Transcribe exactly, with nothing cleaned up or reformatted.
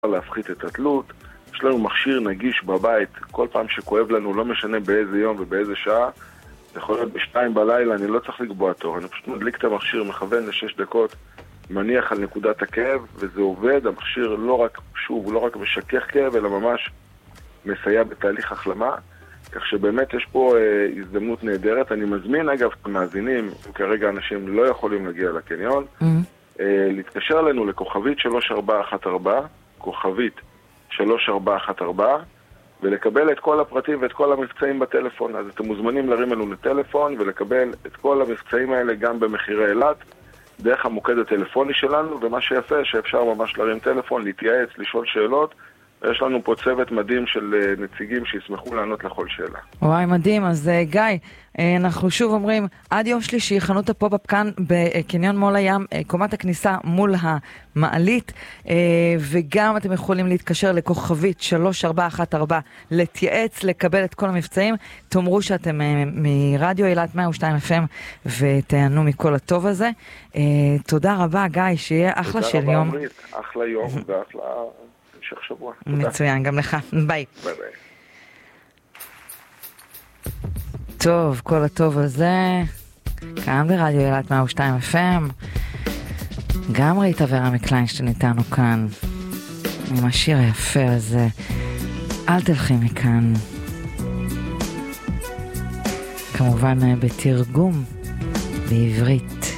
להפחית את התלות. יש לנו מכשיר נגיש בבית, כל פעם שכואב לנו, לא משנה באיזה יום ובאיזה שעה, זה יכול להיות בשתיים בלילה, אני לא צריך לקבוע תור, אני פשוט מדליק את המכשיר, מכוון לשש דקות, מניח על נקודת הכאב, וזה עובד. המכשיר לא רק, שוב, הוא לא רק משכך כאב, אלא ממש מסייע בתהליך החלמה, כך שבאמת יש פה אה, הזדמנות נהדרת. אני מזמין, אגב, מאזינים, כרגע אנשים לא יכולים להגיע לקניון, mm-hmm. אה, להתקשר אלינו לכוכבית שלוש ארבע אחת ארבע, כוכבית שלוש ארבע אחת ארבע, ולקבל את כל הפרטים ואת כל המבצעים בטלפון. אז אתם מוזמנים להרים אלינו לטלפון ולקבל את כל המבצעים האלה גם במחירי אילת, דרך המוקד הטלפוני שלנו, ומה שיפה שאפשר ממש להרים טלפון, להתייעץ, לשאול שאלות, ויש לנו פה צוות מדהים של נציגים שישמחו לענות לכל שאלה. וואי, מדהים. אז גיא, אנחנו שוב אומרים, עד יום שלישי, חנות הפופ-אפ כאן בקניון מול הים, קומת הכניסה מול המעלית, וגם אתם יכולים להתקשר לכוכבית שלוש ארבע אחת ארבע, להתייעץ, לקבל את כל המבצעים. תאמרו שאתם מרדיו אילת מאה ושתיים אף אם, ותענו מכל הטוב הזה. תודה רבה, גיא, שיהיה אחלה של יום. תודה רבה, אמרית. אחלה יום ואחלה המשך שבוע. מצוין, גם לך. ביי. ביי ביי. טוב, כל הטוב הזה, כאן ברדיו אילת מאה ושתיים אף אם, גם ראית ורמי קליינשטיין איתנו כאן, עם השיר היפה הזה, אל תלכי מכאן, כמובן בתרגום בעברית.